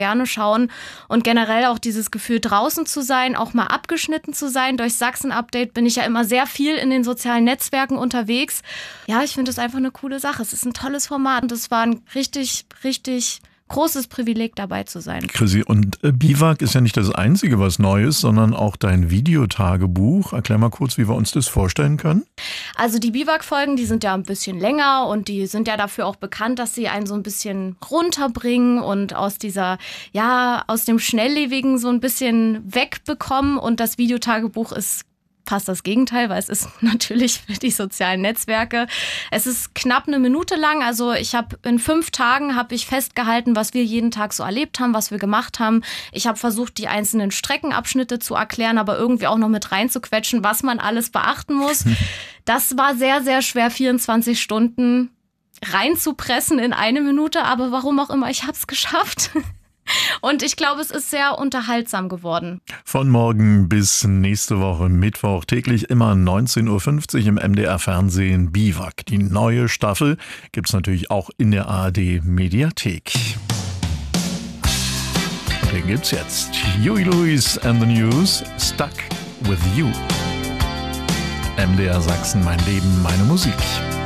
gerne schauen und generell auch dieses Gefühl, draußen zu sein, auch mal abgeschnitten zu sein. Durch Sachsen-Update bin ich ja immer sehr viel in den sozialen Netzwerken unterwegs. Ja, ich finde das einfach eine coole Sache. Es ist ein tolles Format und es war ein richtig, richtig großes Privileg, dabei zu sein. Chrissy, und Biwak ist ja nicht das Einzige, was neu ist, sondern auch dein Videotagebuch. Erklär mal kurz, wie wir uns das vorstellen können. Also die Biwak-Folgen, die sind ja ein bisschen länger und die sind ja dafür auch bekannt, dass sie einen so ein bisschen runterbringen und aus dem Schnelllebigen so ein bisschen wegbekommen. Und das Videotagebuch ist fast das Gegenteil, weil es ist natürlich für die sozialen Netzwerke. Es ist knapp eine Minute lang. Also in 5 Tagen habe ich festgehalten, was wir jeden Tag so erlebt haben, was wir gemacht haben. Ich habe versucht, die einzelnen Streckenabschnitte zu erklären, aber irgendwie auch noch mit reinzuquetschen, was man alles beachten muss. Das war sehr, sehr schwer, 24 Stunden reinzupressen in 1 Minute. Aber warum auch immer, ich habe es geschafft. Und ich glaube, es ist sehr unterhaltsam geworden. Von morgen bis nächste Woche Mittwoch täglich immer 19.50 Uhr im MDR-Fernsehen Biwak. Die neue Staffel gibt's natürlich auch in der ARD-Mediathek. Den gibt's jetzt. Huey Lewis and the News, Stuck with You. MDR Sachsen, mein Leben, meine Musik.